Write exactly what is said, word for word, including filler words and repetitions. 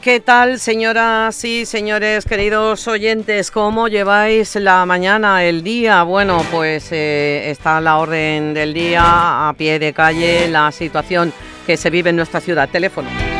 ¿Qué tal, señoras y señores, queridos oyentes? ¿Cómo lleváis la mañana, el día? Bueno, pues eh, está a la orden del día, a pie de calle, la situación que se vive en nuestra ciudad. Teléfono